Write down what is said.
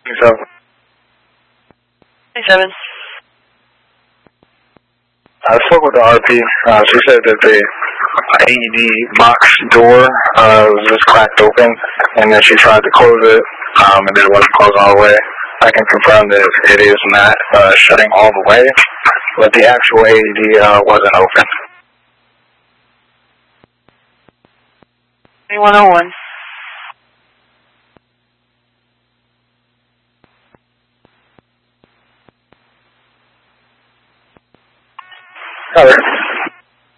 So, 27. I spoke with the RP. She said that the AED box door was just cracked open, and then she tried to close it, and then it wasn't closed all the way. I can confirm that it is not shutting all the way, but the actual AED wasn't open. 2101. All right.